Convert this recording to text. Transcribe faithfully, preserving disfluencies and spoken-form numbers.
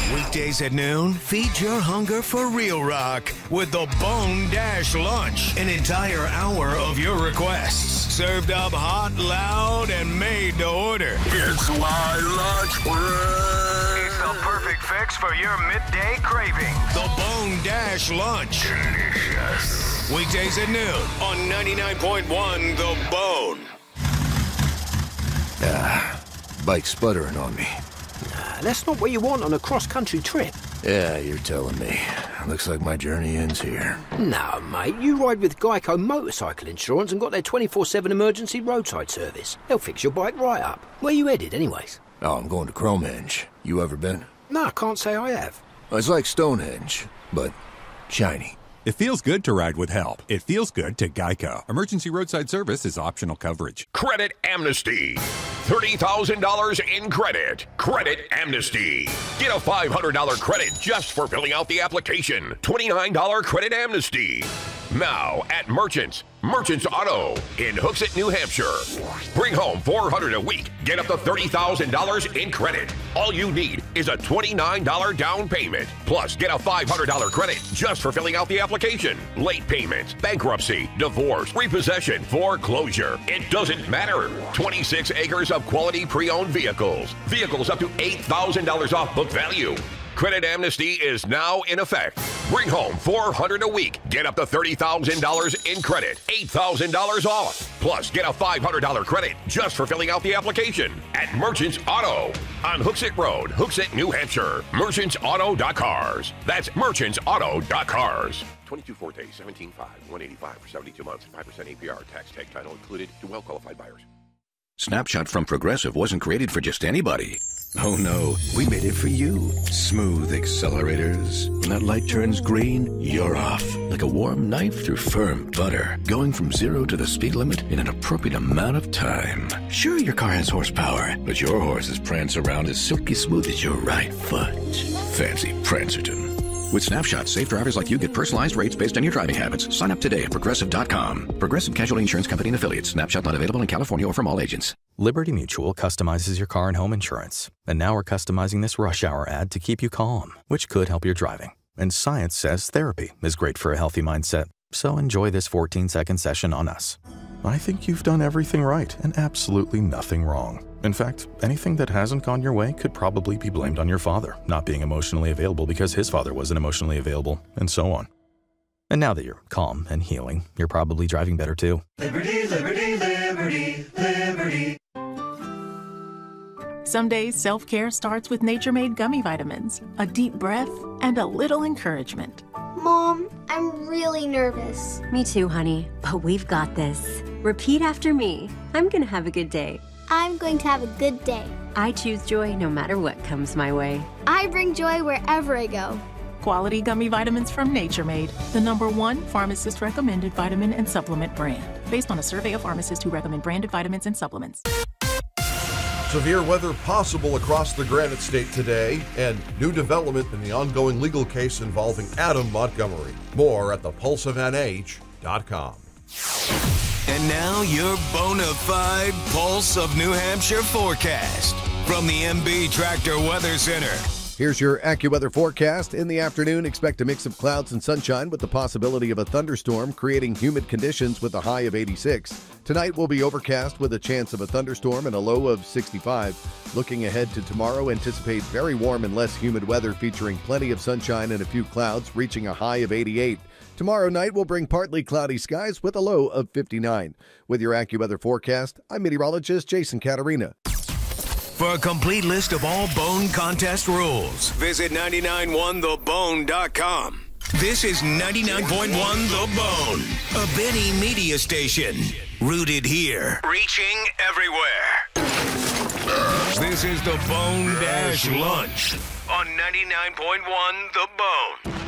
Weekdays at noon, feed your hunger for real rock with the Bone Dash Lunch. An entire hour of your requests. Served up hot, loud, and made to order. It's my lunch break. It's the perfect fix for your midday craving. The Bone Dash Lunch. Delicious. Weekdays at noon on ninety-nine point one The Bone. Ah, bike's sputtering on me. Nah, that's not what you want on a cross-country trip. Yeah, you're telling me. Looks like my journey ends here. No, mate, you ride with Geico Motorcycle Insurance and got their twenty-four seven emergency roadside service. They'll fix your bike right up. Where you headed, anyways? Oh, I'm going to Cromenge. You ever been? No, I can't say I have. It's like Stonehenge, but shiny. It feels good to ride with help. It feels good to Geico. Emergency roadside service is optional coverage. Credit Amnesty. thirty thousand dollars in credit. Credit Amnesty. Get a five hundred dollars credit just for filling out the application. twenty-nine dollars Credit Amnesty. Now at Merchants. Merchants Auto in Hooksett, New Hampshire. Bring home four hundred dollars a week. Get up to thirty thousand dollars in credit. All you need is a twenty-nine dollars down payment. Plus, get a five hundred dollars credit just for filling out the application. Late payments, bankruptcy, divorce, repossession, foreclosure. It doesn't matter. twenty-six acres of quality pre-owned vehicles. Vehicles up to eight thousand dollars off book value. Credit Amnesty is now in effect. Bring home four hundred dollars a week. Get up to thirty thousand dollars in credit. eight thousand dollars off. Plus, get a five hundred dollars credit just for filling out the application at Merchants Auto on Hooksett Road, Hooksett, New Hampshire. merchants auto dot cars. That's merchants auto dot cars. twenty-two Forte, seventeen five, one eighty-five for seventy-two months, five percent A P R, tax tag title included to well-qualified buyers. Snapshot from Progressive wasn't created for just anybody. Oh no, we made it for you. Smooth accelerators. When that light turns green, you're off. Like a warm knife through firm butter. Going from zero to the speed limit in an appropriate amount of time. Sure, your car has horsepower, but your horses prance around as silky smooth as your right foot. Fancy Prancerton. With Snapshot, safe drivers like you get personalized rates based on your driving habits. Sign up today at Progressive dot com. Progressive Casualty Insurance Company and Affiliates. Snapshot not available in California or from all agents. Liberty Mutual customizes your car and home insurance. And now we're customizing this rush hour ad to keep you calm, which could help your driving. And science says therapy is great for a healthy mindset. So enjoy this fourteen-second session on us. I think you've done everything right and absolutely nothing wrong. In fact, anything that hasn't gone your way could probably be blamed on your father, not being emotionally available because his father wasn't emotionally available, and so on. And now that you're calm and healing, you're probably driving better too. Liberty, liberty, liberty, liberty. Some days self-care starts with Nature-Made gummy vitamins, a deep breath, and a little encouragement. Mom, I'm really nervous. Me too, honey, but we've got this. Repeat after me. I'm gonna have a good day. I'm going to have a good day. I choose joy no matter what comes my way. I bring joy wherever I go. Quality gummy vitamins from Nature Made, the number one pharmacist-recommended vitamin and supplement brand, based on a survey of pharmacists who recommend branded vitamins and supplements. Severe weather possible across the Granite State today, and new development in the ongoing legal case involving Adam Montgomery. More at the pulse of N H dot com. And now your bona fide Pulse of New Hampshire forecast from the M B Tractor Weather Center. Here's your AccuWeather forecast. In the afternoon, expect a mix of clouds and sunshine with the possibility of a thunderstorm, creating humid conditions with a high of eighty-six. Tonight will be overcast with a chance of a thunderstorm and a low of sixty-five. Looking ahead to tomorrow, anticipate very warm and less humid weather featuring plenty of sunshine and a few clouds, reaching a high of eighty-eight. Tomorrow night will bring partly cloudy skies with a low of fifty-nine. With your AccuWeather forecast, I'm meteorologist Jason Caterina. For a complete list of all Bone contest rules, visit nine nine one the bone dot com. This is ninety-nine point one The Bone, a Benny media station. Rooted here, reaching everywhere. This is the Bone Dash Lunch on ninety-nine point one The Bone.